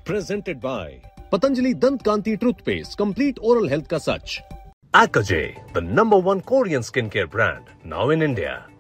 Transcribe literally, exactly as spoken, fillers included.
Presented by Patanjali Dant Kanti Toothpaste, complete oral health ka sach. Acajay, the number one Korean skincare brand, now in India.